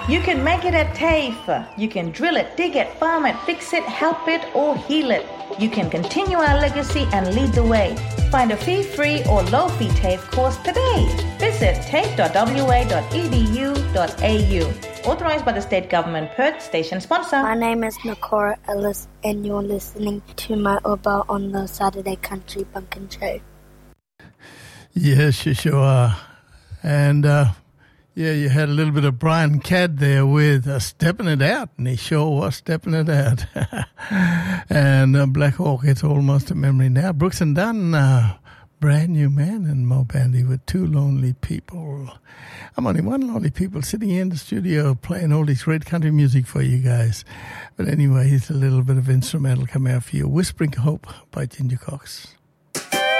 You can make it at TAFE. You can drill it, dig it, farm it, fix it, help it, or heal it. You can continue our legacy and lead the way. Find a fee-free or low-fee TAFE course today. Visit tafe.wa.edu.au. Authorised by the State Government, Perth Station Sponsor. My name is Nakora Ellis and you're listening to my Uber on the Saturday Country Pumpkin Show. Yes, you sure are. And, yeah, you had a little bit of Brian Cadd there with Stepping It Out, and he sure was stepping it out. And Black Hawk, it's almost a memory now. Brooks and Dunn, Brand New Man, and Mo Bandy with Two Lonely People. I'm only one lonely people sitting here in the studio playing all this great country music for you guys. But anyway, here's a little bit of instrumental coming out for you. Whispering Hope by Ginger Cox.